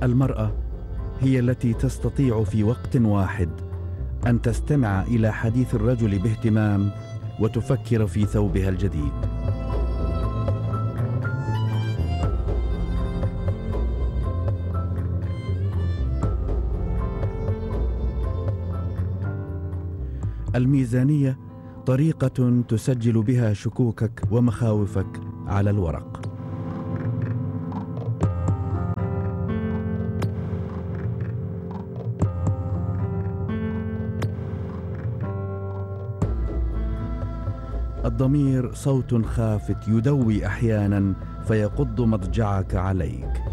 المرأة هي التي تستطيع في وقت واحد أن تستمع إلى حديث الرجل باهتمام وتفكر في ثوبها الجديد. الميزانية طريقة تسجل بها شكوكك ومخاوفك على الورق. الضمير صوت خافت يدوي أحيانا فيقض مضجعك عليك.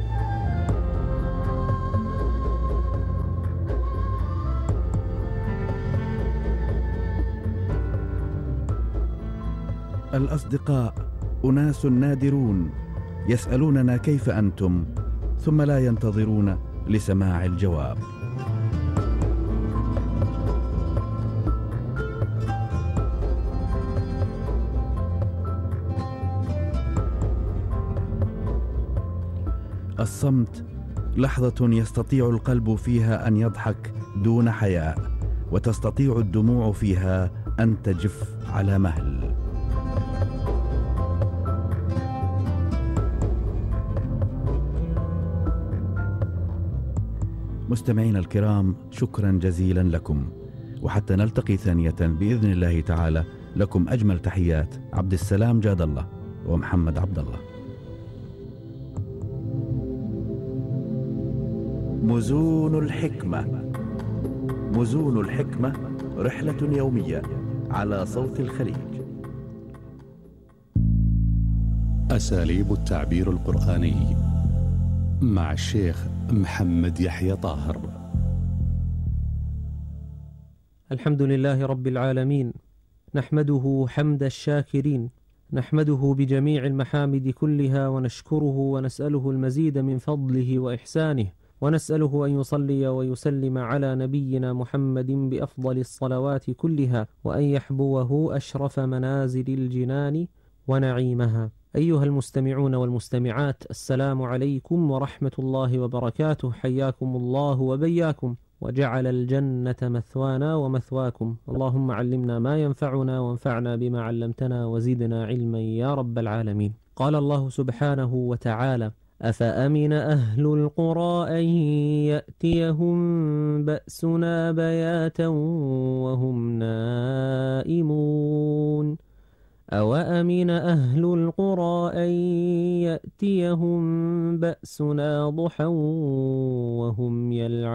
الأصدقاء أناس نادرون يسألوننا كيف أنتم ثم لا ينتظرون لسماع الجواب. الصمت لحظة يستطيع القلب فيها أن يضحك دون حياء، وتستطيع الدموع فيها أن تجف على مهل. مستمعينا الكرام، شكرا جزيلا لكم، وحتى نلتقي ثانية بإذن الله تعالى، لكم أجمل تحيات عبد السلام جاد الله ومحمد عبد الله. مزون الحكمة. مزون الحكمة رحلة يومية على صوت الخليج. أساليب التعبير القرآني مع الشيخ محمد يحيى طاهر. الحمد لله رب العالمين، نحمده حمد الشاكرين، نحمده بجميع المحامد كلها، ونشكره ونسأله المزيد من فضله وإحسانه، ونسأله أن يصلي ويسلم على نبينا محمد بأفضل الصلوات كلها، وأن يحبوه أشرف منازل الجنان ونعيمها. أيها المستمعون والمستمعات، السلام عليكم ورحمة الله وبركاته، حياكم الله وبياكم، وجعل الجنة مثوانا ومثواكم. اللهم علمنا ما ينفعنا وانفعنا بما علمتنا وزدنا علما يا رب العالمين. قال الله سبحانه وتعالى: أفأمن أهل القرى أن يأتيهم بأسنا بياتا وهم نائمون أوأمن أهل القرى أن يأتيهم بأسنا ضحى وهم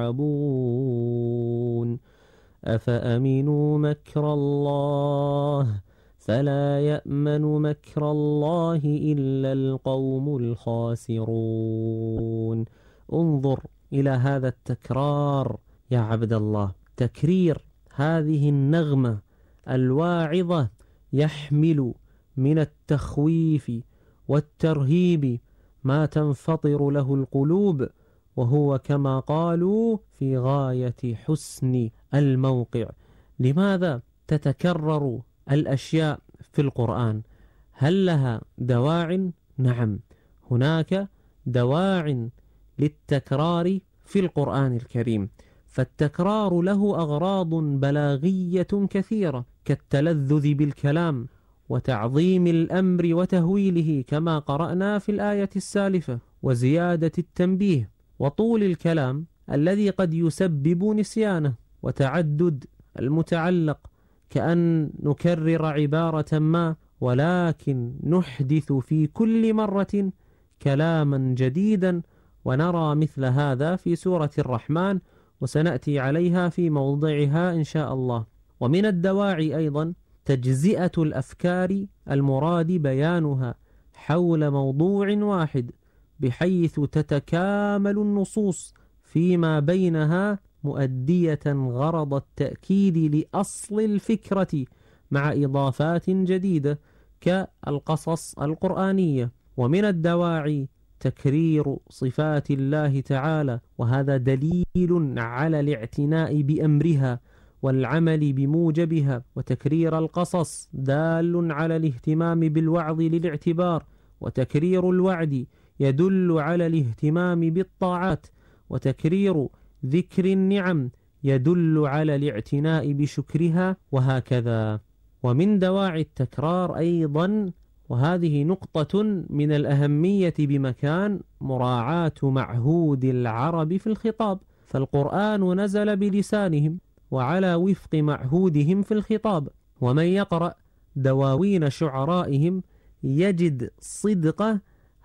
يلعبون أفأمنوا مكر الله فلا يأمن مكر الله إلا القوم الخاسرون. انظر إلى هذا التكرار يا عبد الله، تكرير هذه النغمة الواعظة يحمل من التخويف والترهيب ما تنفطر له القلوب، وهو كما قالوا في غاية حسن الموقع. لماذا تتكرر الأشياء في القرآن؟ هل لها دواع؟ نعم، هناك دواع للتكرار في القرآن الكريم، فالتكرار له أغراض بلاغية كثيرة، كالتلذذ بالكلام وتعظيم الأمر وتهويله كما قرأنا في الآية السالفة، وزيادة التنبيه، وطول الكلام الذي قد يسبب نسيانه، وتعدد المتعلق كأن نكرر عبارة ما ولكن نحدث في كل مرة كلاما جديدا، ونرى مثل هذا في سورة الرحمن، وسنأتي عليها في موضعها إن شاء الله. ومن الدواعي أيضا تجزئة الأفكار المراد بيانها حول موضوع واحد، بحيث تتكامل النصوص فيما بينها مؤدية غرض التأكيد لأصل الفكرة مع إضافات جديدة كالقصص القرآنية. ومن الدواعي تكرير صفات الله تعالى، وهذا دليل على الاعتناء بأمرها والعمل بموجبها. وتكرير القصص دال على الاهتمام بالوعظ للاعتبار، وتكرير الوعد يدل على الاهتمام بالطاعات، وتكرير ذكر النعم يدل على الاعتناء بشكرها، وهكذا. ومن دواعي التكرار أيضا، وهذه نقطة من الأهمية بمكان، مراعاة معهود العرب في الخطاب، فالقرآن نزل بلسانهم وعلى وفق معهودهم في الخطاب، ومن يقرأ دواوين شعرائهم يجد صدق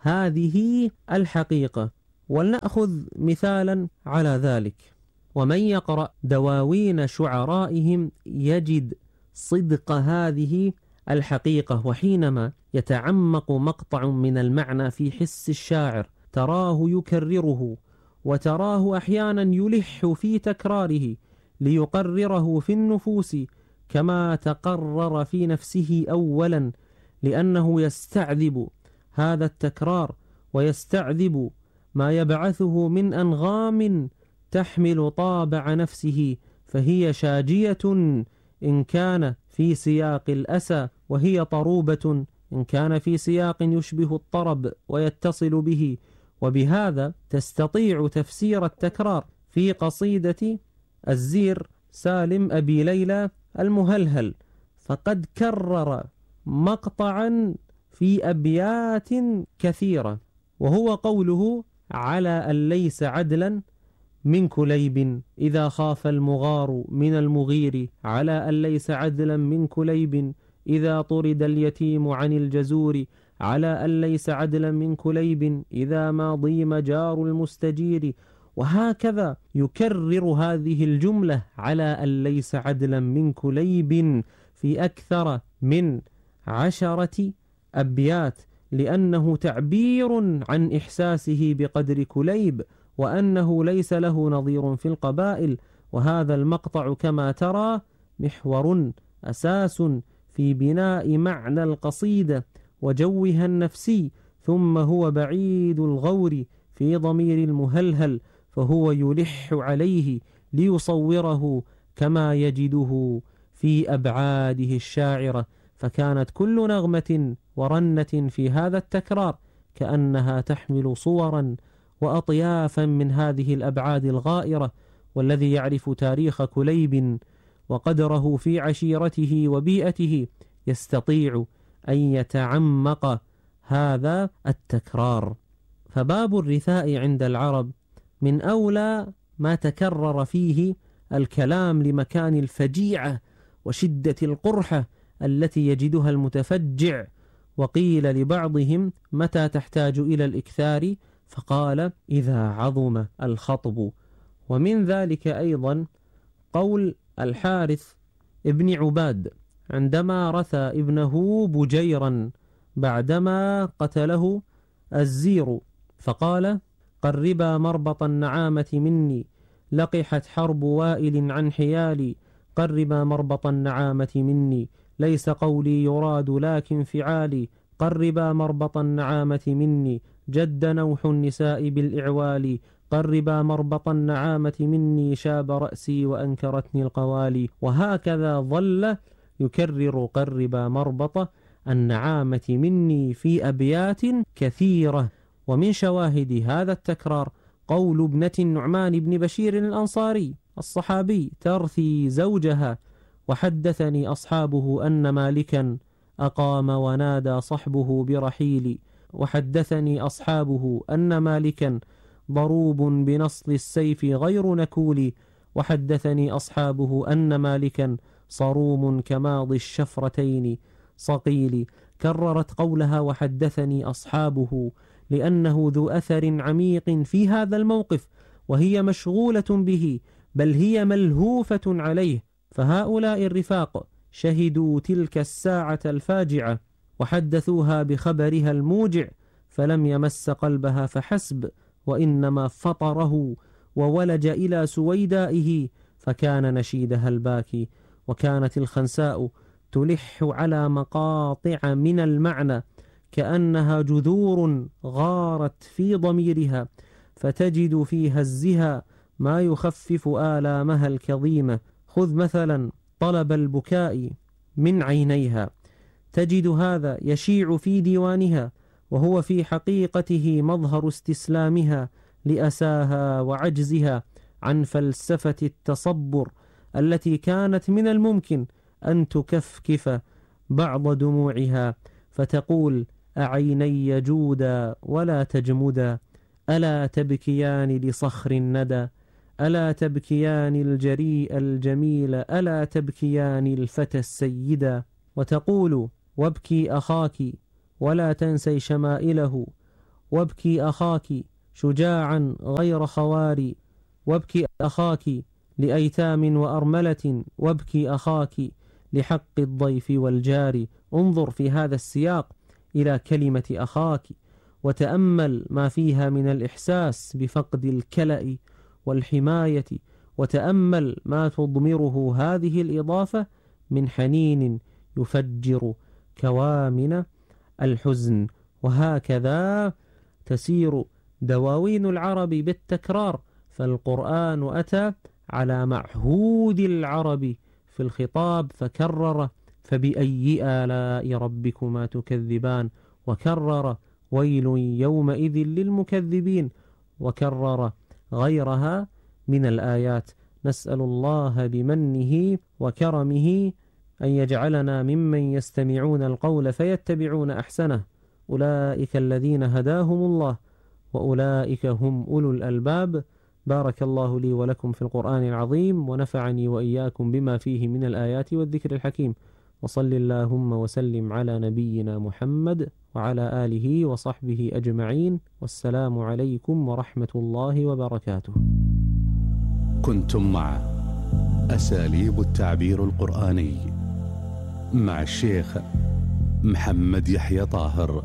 هذه الحقيقة. ولنأخذ مثالا على ذلك: ومن يقرأ دواوين شعرائهم يجد صدق هذه الحقيقة. وحينما يتعمق مقطع من المعنى في حس الشاعر تراه يكرره، وتراه أحيانا يلح في تكراره ليقرره في النفوس كما تقرر في نفسه أولا، لأنه يستعذب هذا التكرار ويستعذب ما يبعثه من أنغام تحمل طابع نفسه، فهي شاجية إن كان في سياق الأسى، وهي طروبة إن كان في سياق يشبه الطرب ويتصل به. وبهذا تستطيع تفسير التكرار في قصيدة الزير سالم أبي ليلى المهلهل، فقد كرر مقطعا في أبيات كثيرة، وهو قوله: على أن ليس عدلا من كليب إذا خاف المغار من المغير، على أن ليس عدلا من كليب إذا طرد اليتيم عن الجزور، على أن ليس عدلا من كليب إذا ما ضيم جار المستجير. وهكذا يكرر هذه الجملة على أن ليس عدلا من كليب في أكثر من 10 أبيات، لأنه تعبير عن إحساسه بقدر كليب، وأنه ليس له نظير في القبائل. وهذا المقطع كما ترى محور أساس في بناء معنى القصيدة وجوها النفسي، ثم هو بعيد الغور في ضمير المهلهل، فهو يلح عليه ليصوره كما يجده في أبعاده الشاعرة، فكانت كل نغمة ورنة في هذا التكرار كأنها تحمل صورا وأطيافا من هذه الأبعاد الغائرة. والذي يعرف تاريخ كليب وقدره في عشيرته وبيئته يستطيع أن يتعمق هذا التكرار. فباب الرثاء عند العرب من أولى ما تكرر فيه الكلام لمكان الفجيعة وشدة القرحة التي يجدها المتفجع. وقيل لبعضهم: متى تحتاج إلى الإكثار؟ فقال: إذا عظم الخطب. ومن ذلك أيضا قول الحارث ابن عباد عندما رثى ابنه بجيرا بعدما قتله الزير، فقال: قربا مربط النعامة مني، لقحت حرب وائل عن حيالي، قربا مربط النعامة مني، ليس قولي يراد لكن فعالي، قربا مربط النعامة مني، جد نوح النساء بالإعوال، قربا مربط النعامة مني، شاب رأسي وأنكرتني القوالي. وهكذا ظل يكرر قربا مربط النعامة مني في أبيات كثيرة. ومن شواهد هذا التكرار قول ابنة النعمان بن بشير الأنصاري الصحابي ترثي زوجها: وحدثني أصحابه أن مالكا أقام ونادى صحبه برحيل، وحدثني أصحابه أن مالكا ضروب بنصل السيف غير نكول، وحدثني أصحابه أن مالكا صروم كماضي الشفرتين صقيل. كررت قولها وحدثني أصحابه لأنه ذو أثر عميق في هذا الموقف، وهي مشغولة به، بل هي ملهوفة عليه. فهؤلاء الرفاق شهدوا تلك الساعة الفاجعة وحدثوها بخبرها الموجع، فلم يمس قلبها فحسب، وإنما فطره وولج إلى سويدائه، فكان نشيدها الباكي. وكانت الخنساء تلح على مقاطع من المعنى كأنها جذور غارت في ضميرها، فتجد في هزها ما يخفف آلامها الكظيمة. خذ مثلا طلب البكاء من عينيها، تجد هذا يشيع في ديوانها، وهو في حقيقته مظهر استسلامها لأساها وعجزها عن فلسفة التصبر التي كانت من الممكن أن تكفكف بعض دموعها فتقول: أعيني جودا ولا تجمدا، ألا تبكيان لصخر الندى، ألا تبكيان الجريء الجميل، ألا تبكيان الفتى السيدا. وتقول: وابكي أخاك ولا تنسي شمائله، وابكي أخاك شجاعا غير خواري، وابكي أخاك لأيتام وأرملة، وابكي أخاك لحق الضيف والجار. انظر في هذا السياق إلى كلمة أخاك وتأمل ما فيها من الإحساس بفقد الكلأ والحماية، وتأمل ما تضمره هذه الإضافة من حنين يفجر كوامن الحزن. وهكذا تسير دواوين العرب بالتكرار، فالقرآن أتى على معهود العرب في الخطاب فكرر: فبأي آلاء ربكما تكذبان، وكرر: ويل يومئذ للمكذبين، وكرر غيرها من الآيات. نسأل الله بمنه وكرمه أن يجعلنا ممن يستمعون القول فيتبعون أحسنه. أولئك الذين هداهم الله وأولئك هم أولو الألباب. بارك الله لي ولكم في القرآن العظيم، ونفعني وإياكم بما فيه من الآيات والذكر الحكيم. وصل اللهم وسلم على نبينا محمد وعلى آله وصحبه أجمعين، والسلام عليكم ورحمة الله وبركاته. كنتم مع أساليب التعبير القرآني مع الشيخ محمد يحيى طاهر.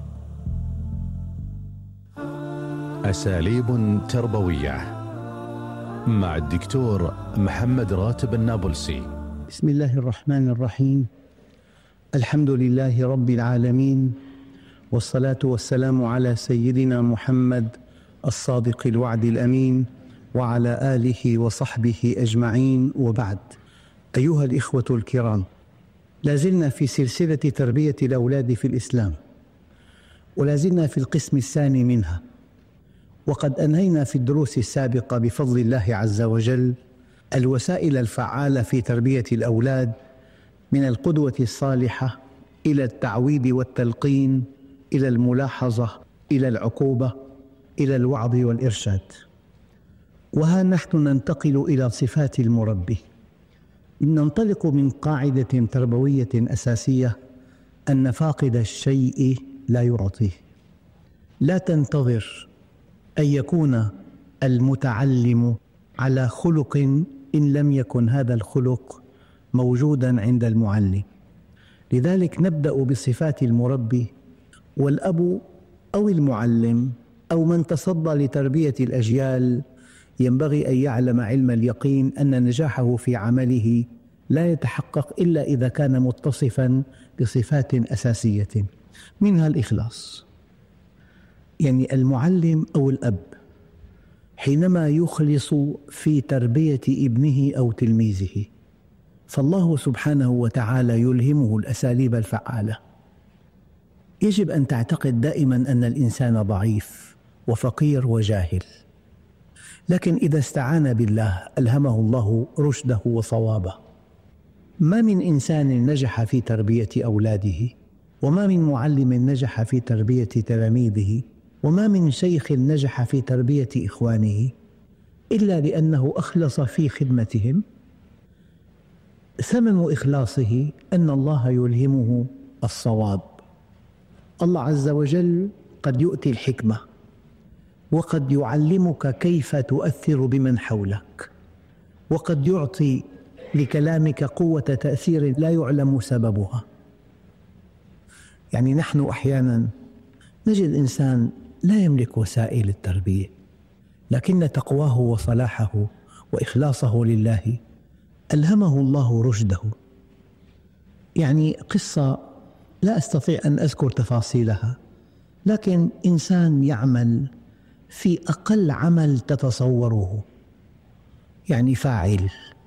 أساليب تربوية مع الدكتور محمد راتب النابلسي. بسم الله الرحمن الرحيم. الحمد لله رب العالمين، والصلاة والسلام على سيدنا محمد الصادق الوعد الأمين وعلى آله وصحبه أجمعين، وبعد. أيها الإخوة الكرام، لازلنا في سلسلة تربية الأولاد في الإسلام، ولازلنا في القسم الثاني منها، وقد أنهينا في الدروس السابقة بفضل الله عز وجل الوسائل الفعالة في تربية الأولاد، من القدوة الصالحة إلى التعويد والتلقين، إلى الملاحظة، إلى العقوبة، إلى الوعظ والإرشاد. وها نحن ننتقل إلى صفات المربي. ننطلق من قاعدة تربوية أساسية: أن فاقد الشيء لا يعطيه. لا تنتظر أن يكون المتعلم على خلق إن لم يكن هذا الخلق موجوداً عند المعلم. لذلك نبدأ بصفات المربي، والأب أو المعلم أو من تصدى لتربية الأجيال ينبغي أن يعلم علم اليقين أن نجاحه في عمله لا يتحقق إلا إذا كان متصفاً بصفات أساسية، منها الإخلاص. يعني المعلم أو الأب حينما يخلص في تربية ابنه أو تلميذه، فالله سبحانه وتعالى يلهمه الأساليب الفعالة. يجب أن تعتقد دائما أن الإنسان ضعيف وفقير وجاهل، لكن إذا استعان بالله ألهمه الله رشده وصوابه. ما من إنسان نجح في تربية أولاده، وما من معلم نجح في تربية تلاميذه، وما من شيخ نجح في تربية إخوانه إلا لأنه أخلص في خدمتهم. ثمن إخلاصه أن الله يلهمه الصواب. الله عز وجل قد يؤتي الحكمة، وقد يعلمك كيف تؤثر بمن حولك، وقد يعطي لكلامك قوة تأثير لا يعلم سببها. يعني نحن أحيانا نجد إنسان لا يملك وسائل التربية، لكن تقواه وصلاحه وإخلاصه لله ألهمه الله رشده. يعني قصة لا أستطيع أن أذكر تفاصيلها، لكن إنسان يعمل في أقل عمل تتصوره، يعني فاعل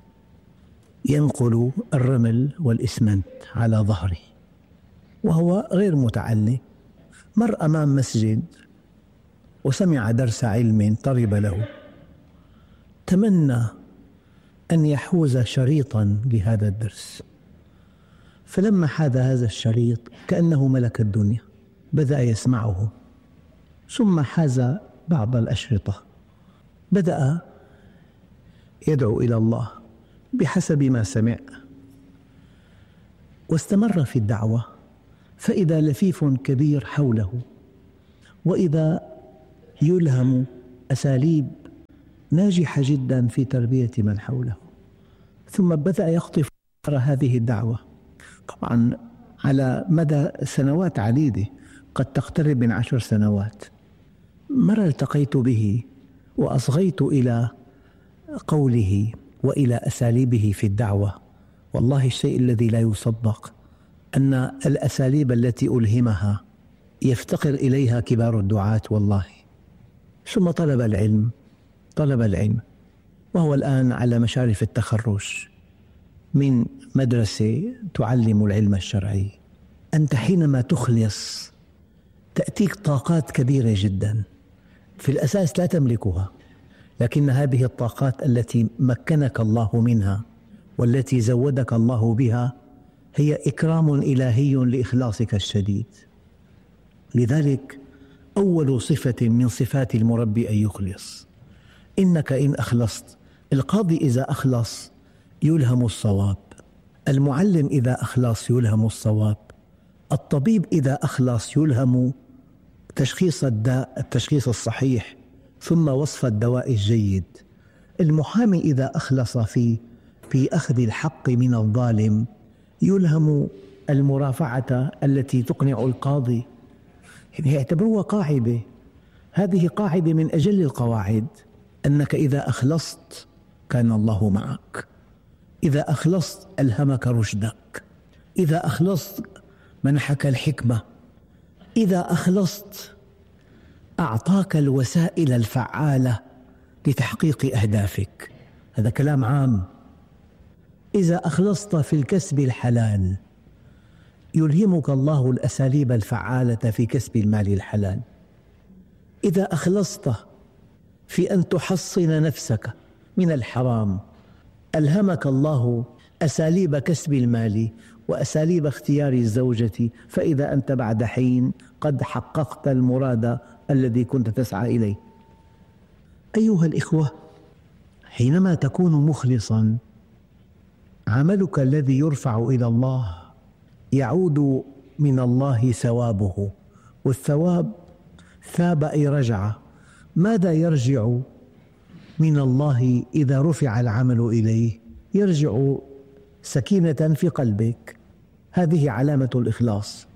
ينقل الرمل والإسمنت على ظهره وهو غير متعلم، مر أمام مسجد وسمع درس علم طرب له، تمنى أن يحوز شريطا لهذا الدرس، فلما حاز هذا الشريط كأنه ملك الدنيا بدأ يسمعه، ثم حاز بعض الأشرطة، بدأ يدعو إلى الله بحسب ما سمع، واستمر في الدعوة، فإذا لفيف كبير حوله، وإذا يلهم أساليب ناجحة جدا في تربية من حوله، ثم بدأ يخطف هذه الدعوة طبعا على مدى سنوات عديدة، قد تقترب من 10 سنوات. مرة التقيت به وأصغيت إلى قوله وإلى أساليبه في الدعوة، والله الشيء الذي لا يصدق أن الأساليب التي ألهمها يفتقر إليها كبار الدعاة والله. ثم طلب العلم، وهو الآن على مشارف التخرج من مدرسة تعلم العلم الشرعي. أنت حينما تخلص تأتيك طاقات كبيرة جدا في الأساس لا تملكها، لكن هذه الطاقات التي مكنك الله منها والتي زودك الله بها هي إكرام إلهي لإخلاصك الشديد. لذلك أول صفة من صفات المربي أن يخلص. إنك إن أخلصت، القاضي إذا أخلص يلهم الصواب، المعلم إذا أخلص يلهم الصواب، الطبيب إذا أخلص يلهم تشخيص الداء، التشخيص الصحيح، ثم وصف الدواء الجيد، المحامي إذا أخلص في أخذ الحق من الظالم يلهم المرافعة التي تقنع القاضي. يعني يعتبروها قاعدة، هذه قاعدة من أجل القواعد، أنك إذا أخلصت كان الله معك، إذا أخلصت ألهمك رشدك، إذا أخلصت منحك الحكمة، إذا أخلصت أعطاك الوسائل الفعالة لتحقيق أهدافك. هذا كلام عام. إذا أخلصت في الكسب الحلال يلهمك الله الأساليب الفعالة في كسب المال الحلال. إذا أخلصت في أن تحصن نفسك من الحرام ألهمك الله أساليب كسب المال وأساليب اختيار الزوجة، فإذا أنت بعد حين قد حققت المراد الذي كنت تسعى إليه. أيها الإخوة، حينما تكون مخلصا عملك الذي يرفع إلى الله يعود من الله ثوابه، والثواب ثاب أي رجع. ماذا يرجع من الله إذا رفع العمل إليه؟ يرجع سكينة في قلبك، هذه علامة الإخلاص.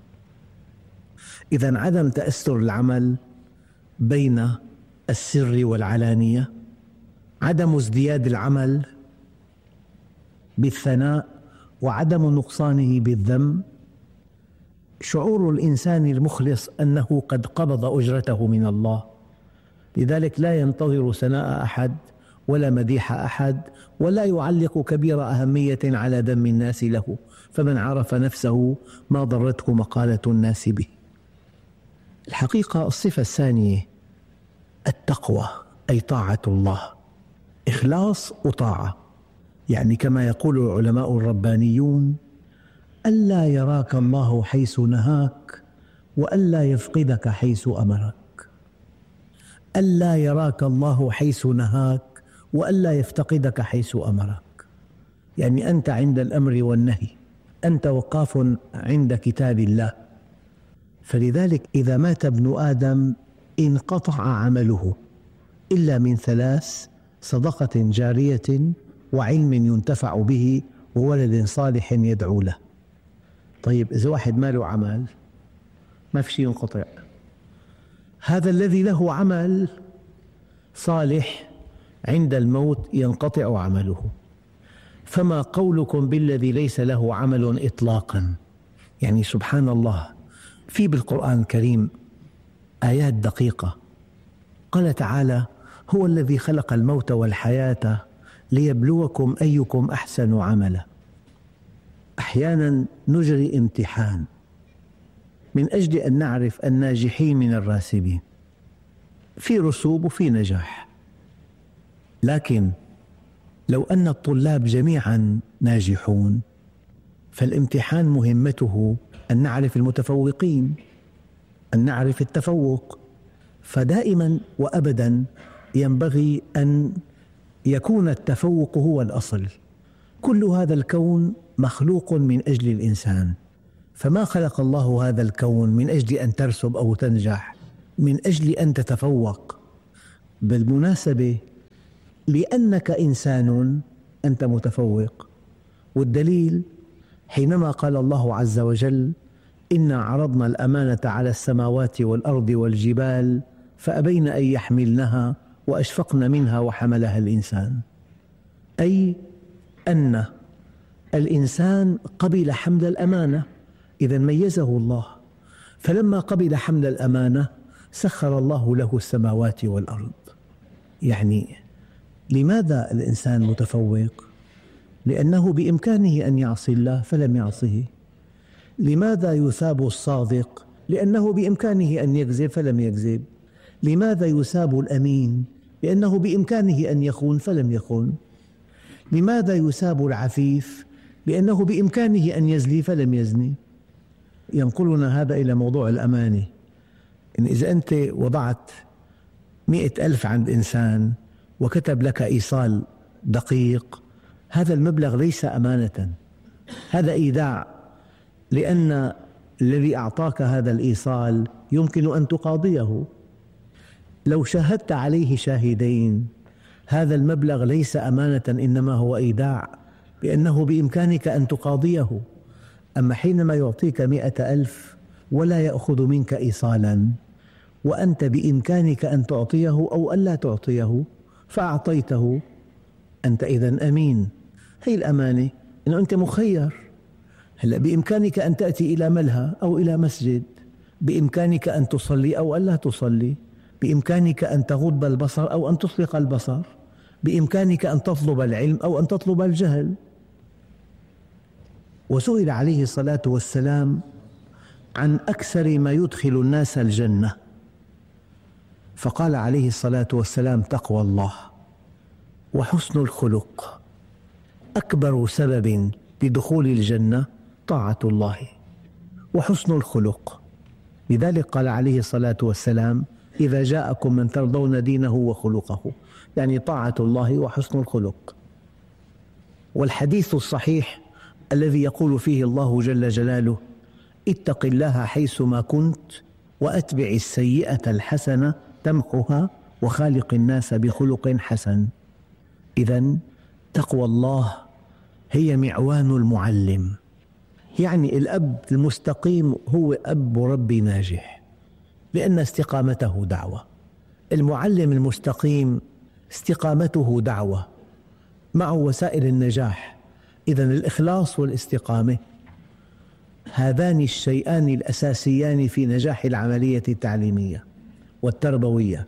إذن عدم تأثر العمل بين السر والعلانية، عدم ازدياد العمل بالثناء وعدم نقصانه بالذم، شعور الإنسان المخلص أنه قد قبض أجرته من الله. لذلك لا ينتظر ثناء أحد ولا مديح أحد، ولا يعلق كبير أهمية على ذم الناس له، فمن عرف نفسه ما ضرته مقالة الناس به. الحقيقة الصفة الثانية التقوى، أي طاعة الله، إخلاص وطاعة. يعني كما يقول العلماء الربانيون: ألا يراك الله حيث نهاك وألا يفقدك حيث أمرك. ألا يراك الله حيث نهاك وألا يفتقدك حيث أمرك. يعني أنت عند الأمر والنهي، أنت وقاف عند كتاب الله. فلذلك إذا مات ابن آدم انقطع عمله إلا من 3: صدقة جارية، وعلم ينتفع به، وولد صالح يدعو له. طيب إذا واحد ما له عمل ما في شيء ينقطع. هذا الذي له عمل صالح عند الموت ينقطع عمله. فما قولكم بالذي ليس له عمل إطلاقا؟ يعني سبحان الله، في بالقرآن الكريم آيات دقيقة. قال تعالى: هو الذي خلق الموت والحياة ليبلوكم أيكم أحسن عملا. أحيانا نجري امتحان من أجل أن نعرف الناجحين من الراسبين، في رسوب وفي نجاح. لكن لو أن الطلاب جميعا ناجحون فالامتحان مهمته أن نعرف المتفوقين، أن نعرف التفوق. فدائما وأبدا ينبغي أن يكون التفوق هو الأصل. كل هذا الكون مخلوق من أجل الإنسان، فما خلق الله هذا الكون من أجل أن ترسب أو تنجح، من أجل أن تتفوق. بالمناسبة لأنك إنسان أنت متفوق، والدليل حينما قال الله عز وجل: إنا عرضنا الأمانة على السماوات والأرض والجبال فأبين أن يحملنها وأشفقن منها وحملها الإنسان. أي أن الإنسان قبل حمل الأمانة، إذا ميزه الله، فلما قبل حمل الأمانة سخر الله له السماوات والأرض. يعني لماذا الإنسان متفوق؟ لأنه بإمكانه أن يعصي الله فلم يعصه. لماذا يثاب الصادق؟ لأنه بإمكانه أن يكذب فلم يكذب. لماذا يثاب الأمين؟ لأنه بإمكانه أن يخون فلم يخون. لماذا يثاب العفيف؟ لأنه بإمكانه أن يزني فلم يزني. ينقلنا هذا إلى موضوع الأمانة. إن إذا أنت وضعت 100,000 عند إنسان وكتب لك إيصال دقيق، هذا المبلغ ليس أمانة، هذا إيداع، لأن الذي أعطاك هذا الإيصال يمكن أن تقاضيه. لو شاهدت عليه شاهدين هذا المبلغ ليس أمانة، إنما هو إيداع، لأنه بإمكانك أن تقاضيه. أما حينما يعطيك 100,000 ولا يأخذ منك إيصالا، وأنت بإمكانك أن تعطيه أو ألا تعطيه فأعطيته، أنت إذن أمين. هي الأمانة، أنه أنت مخير. هلأ بإمكانك أن تأتي إلى ملهى أو إلى مسجد، بإمكانك أن تصلي أو ألا تصلي، بإمكانك أن تغض البصر أو أن تطلق البصر، بإمكانك أن تطلب العلم أو أن تطلب الجهل. وسئل عليه الصلاة والسلام عن أكثر ما يدخل الناس الجنة، فقال عليه الصلاة والسلام: تقوى الله وحسن الخلق. أكبر سبب لدخول الجنة طاعة الله وحسن الخلق. لذلك قال عليه الصلاة والسلام: إذا جاءكم من ترضون دينه وخلقه، يعني طاعة الله وحسن الخلق. والحديث الصحيح الذي يقول فيه الله جل جلاله: اتق الله حيثما كنت وأتبع السيئة الحسنة تمحها وخالق الناس بخلق حسن. إذن تقوى الله هي معوان المعلم. يعني الأب المستقيم هو أب مربي ناجح، لأن استقامته دعوة. المعلم المستقيم استقامته دعوة مع وسائل النجاح. إذن الإخلاص والاستقامة هذان الشيئان الأساسيان في نجاح العملية التعليمية والتربوية.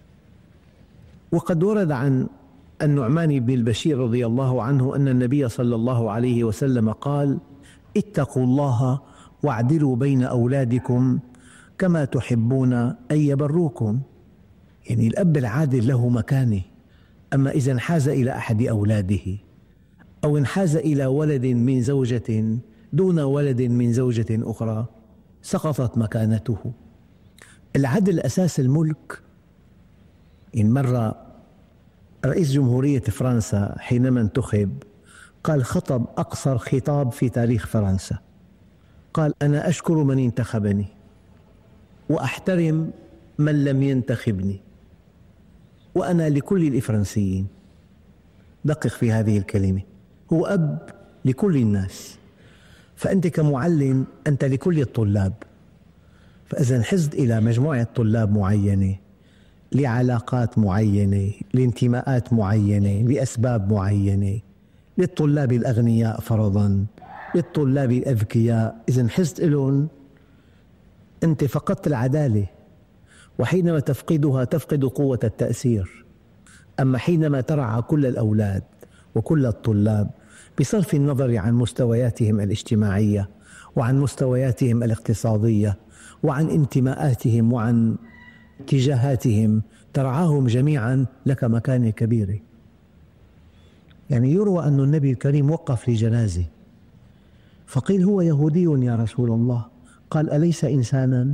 وقد ورد عن النعمان بن البشير رضي الله عنه أن النبي صلى الله عليه وسلم قال: اتقوا الله واعدلوا بين أولادكم كما تحبون أن يبروكم. يعني الأب العادل له مكانة. أما إذا انحاز إلى أحد أولاده أو انحاز إلى ولد من زوجة دون ولد من زوجة أخرى سقطت مكانته. العدل أساس الملك. إن مرة رئيس جمهورية فرنسا حينما انتخب قال خطب أقصر خطاب في تاريخ فرنسا. قال: أنا أشكر من انتخبني وأحترم من لم ينتخبني، وأنا لكل الفرنسيين. دقق في هذه الكلمة، هو أب لكل الناس، فأنت كمعلم أنت لكل الطلاب. فإذا انحزت إلى مجموعة طلاب معينة لعلاقات معينة، لانتماءات معينة، لأسباب معينة، للطلاب الأغنياء فرضاً، للطلاب الأذكياء، إذا انحزت لهم أنت فقدت العدالة، وحينما تفقدها تفقد قوة التأثير. أما حينما ترعى كل الأولاد وكل الطلاب بصرف النظر عن مستوياتهم الاجتماعية وعن مستوياتهم الاقتصادية وعن انتماءاتهم وعن اتجاهاتهم ترعاهم جميعا لك مكانة كبيرة. يعني يروى أن النبي الكريم وقف لجنازة فقيل هو يهودي يا رسول الله، قال أليس إنسانا؟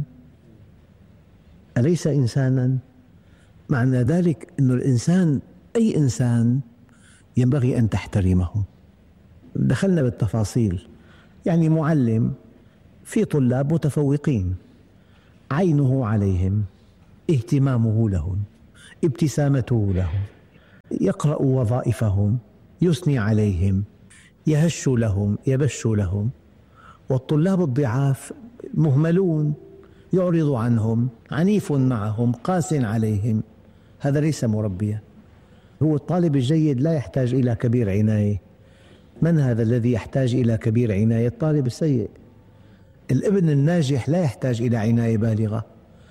أليس إنسانا؟ معنى ذلك أن الإنسان أي إنسان ينبغي أن تحترمه. دخلنا بالتفاصيل، يعني معلم في طلاب متفوقين، عينه عليهم، اهتمامه لهم، ابتسامته لهم، يقرأ وظائفهم، يثني عليهم، يهش لهم، يبش لهم. والطلاب الضعاف مهملون، يعرض عنهم، عنيف معهم، قاس عليهم. هذا ليس مربيا. هو الطالب الجيد لا يحتاج إلى كبير عناية. من هذا الذي يحتاج إلى كبير عناية؟ الطالب السيء. الابن الناجح لا يحتاج إلى عناية بالغة.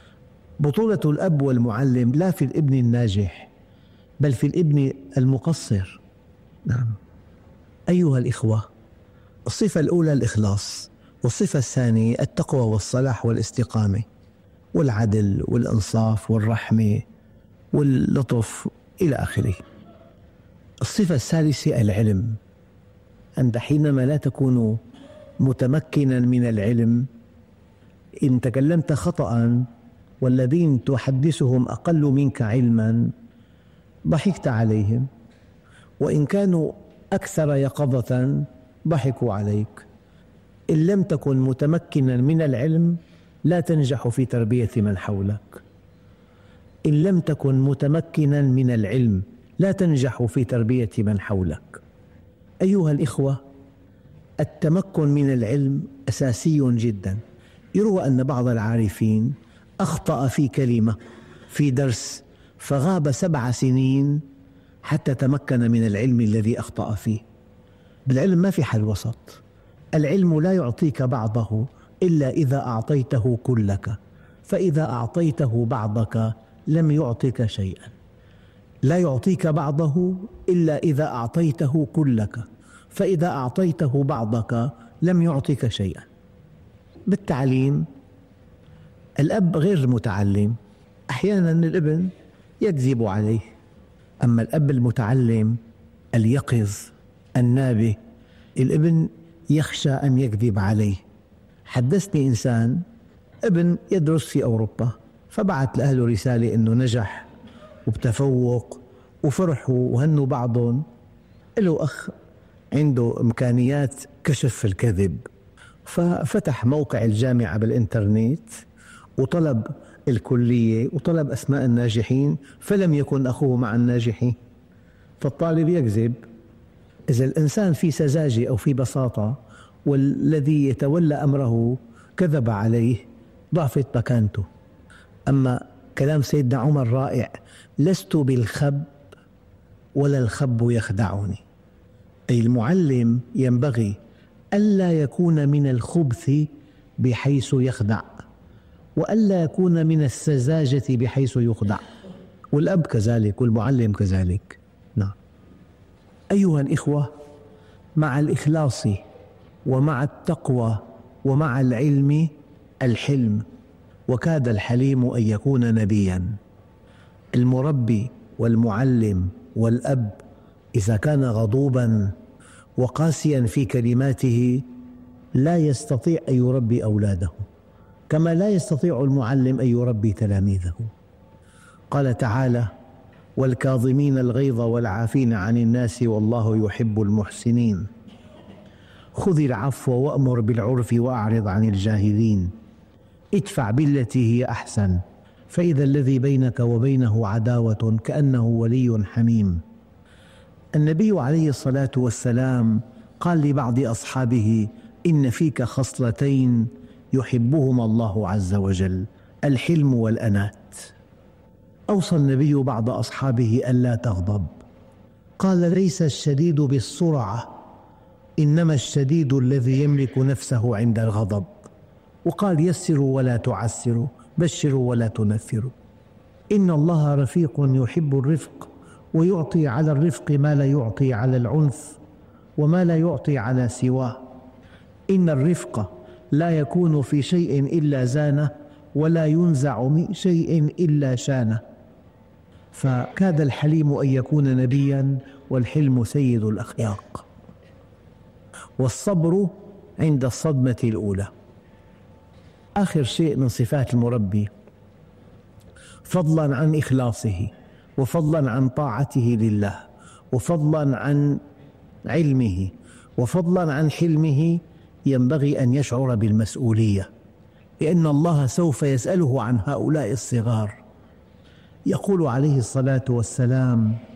بطولة الأب والمعلم لا في الابن الناجح بل في الابن المقصر. نعم أيها الإخوة، الصفة الأولى الإخلاص، والصفة الثانية التقوى والصلاح والاستقامة والعدل والإنصاف والرحمة واللطف إلى آخره. الصفة الثالثة العلم. أنت حينما لا تكون متمكنا من العلم، إن تكلمت خطأ والذين تحدثهم أقل منك علما ضحكت عليهم، وإن كانوا أكثر يقظة ضحكوا عليك. إن لم تكن متمكنا من العلم لا تنجح في تربية من حولك. إن لم تكن متمكنا من العلم لا تنجح في تربية من حولك. أيها الإخوة، التمكن من العلم أساسي جدا. يروى أن بعض العارفين أخطأ في كلمة في درس فغاب 7 سنين حتى تمكن من العلم الذي أخطأ فيه. بالعلم ما في حل وسط. العلم لا يعطيك بعضه إلا إذا أعطيته كلك، فإذا أعطيته بعضك لم يعطك شيئا. لا يعطيك بعضه إلا إذا أعطيته كلك، فإذا أعطيته بعضك لم يعطك شيئا. بالتعليم، الأب غير متعلم، أحيانا الابن يكذب عليه، أما الأب المتعلم اليقظ النابه الابن يخشى أن يكذب عليه. حدثني إنسان ابن يدرس في أوروبا، فبعث لأهله رسالة أنه نجح وبتفوق وفرحوا وهنوا بعضهم. له أخ عنده إمكانيات كشف الكذب، ففتح موقع الجامعة بالإنترنت وطلب الكلية وطلب أسماء الناجحين، فلم يكن أخوه مع الناجحين. فالطالب يكذب. إذا الإنسان في سذاجة أو في بساطة والذي يتولى أمره كذب عليه ضعفت مكانته. أما كلام سيدنا عمر رائع: لست بالخب ولا الخب يخدعني. أي المعلم ينبغي ألا يكون من الخبث بحيث يخدع، وألا يكون من السذاجة بحيث يخدع. والأب كذلك والمعلم كذلك. نعم. أيها الإخوة، مع الإخلاص ومع التقوى ومع العلم الحلم، وكاد الحليم أن يكون نبيا. المربي والمعلم والأب إذا كان غضوبا وقاسيا في كلماته لا يستطيع أن يربي أولاده، كما لا يستطيع المعلم أن يربي تلاميذه. قال تعالى: والكاظمين الغيظ والعافين عن الناس والله يحب المحسنين. خذ العفو وأمر بالعرف وأعرض عن الجاهلين. ادفع بالتي هي أحسن فإذا الذي بينك وبينه عداوة كأنه ولي حميم. النبي عليه الصلاة والسلام قال لبعض أصحابه: إن فيك خصلتين يحبهما الله عز وجل، الحلم والأنات. أوصى النبي بعض أصحابه ألا تغضب، قال: ليس الشديد بالسرعة، إنما الشديد الذي يملك نفسه عند الغضب. وقال: يسروا ولا تعسروا، بشروا ولا تنفروا. إن الله رفيق يحب الرفق، ويعطي على الرفق ما لا يعطي على العنف وما لا يعطي على سواه. إن الرفق لا يكون في شيء إلا زانه، ولا ينزع من شيء إلا شانه. فكاد الحليم أن يكون نبيا، والحلم سيد الأخلاق. والصبر عند الصدمة الأولى. آخر شيء من صفات المربي، فضلا عن إخلاصه، وفضلا عن طاعته لله، وفضلا عن علمه، وفضلا عن حلمه، ينبغي أن يشعر بالمسؤولية، لأن الله سوف يسأله عن هؤلاء الصغار. يقول عليه الصلاة والسلام: